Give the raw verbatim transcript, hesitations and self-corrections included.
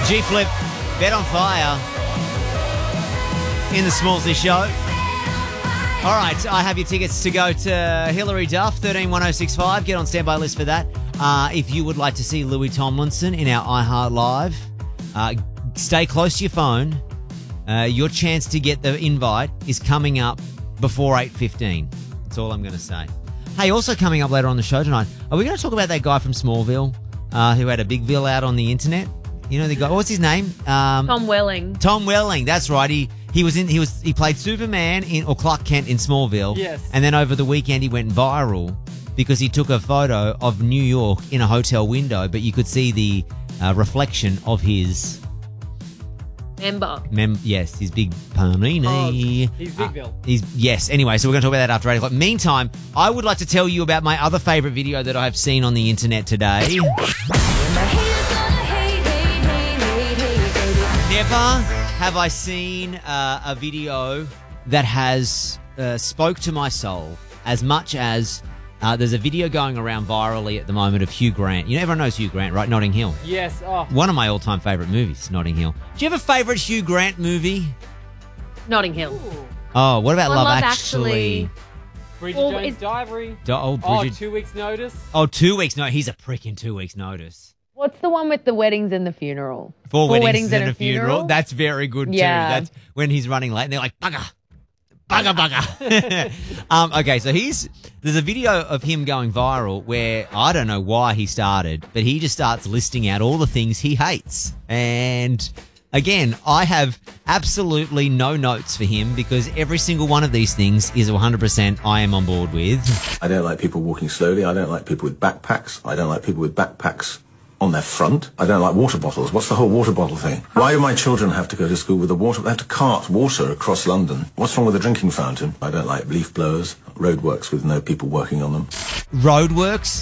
G-Flip, Bet on Fire in the Smallsy Show. All right, I have your tickets to go to Hilary Duff, thirteen one oh six five. Get on standby list for that. Uh, if you would like to see Louis Tomlinson in our iHeart Live, uh, stay close to your phone. Uh, your chance to get the invite is coming up before eight fifteen. That's all I'm going to say. Hey, also coming up later on the show tonight, are we going to talk about that guy from Smallville uh, who had a big bill out on the internet? You know the guy. What's his name? Um, Tom Welling. Tom Welling. That's right. He he was in. He was he played Superman in or Clark Kent in Smallville. Yes. And then over the weekend he went viral because he took a photo of New York in a hotel window, but you could see the uh, reflection of his. Member. Mem- yes, his big panini. He's Bigville. Uh, he's yes. Anyway, so we're going to talk about that after eight o'clock. Meantime, I would like to tell you about my other favourite video that I have seen on the internet today. Never have I seen uh, a video that has uh, spoke to my soul as much as uh, there's a video going around virally at the moment of Hugh Grant. You know, everyone knows Hugh Grant, right? Notting Hill. Yes. Oh. One of my all-time favourite movies, Notting Hill. Do you have a favourite Hugh Grant movie? Notting Hill. Oh, what about Well, Love, Love Actually? Actually. Bridget Well, Jones' it's- Diary. Do- oh, Oh, Bridget. two weeks notice. Oh, two weeks. No, he's a prick in two weeks' notice. What's the one with the weddings and the funeral? Four, weddings, and a funeral. That's very good Yeah. too. That's when he's running late and they're like, bugger, bugger, bugger. um, okay, so he's there's a video of him going viral where I don't know why he started, but he just starts listing out all the things he hates. And again, I have absolutely no notes for him because every single one of these things is one hundred percent I am on board with. I don't like people walking slowly. I don't like people with backpacks. I don't like people with backpacks on their front. I don't like water bottles. What's the whole water bottle thing? Why do my children have to go to school with a water? They have to cart water across London. What's wrong with a drinking fountain? I don't like leaf blowers, roadworks with no people working on them. Roadworks?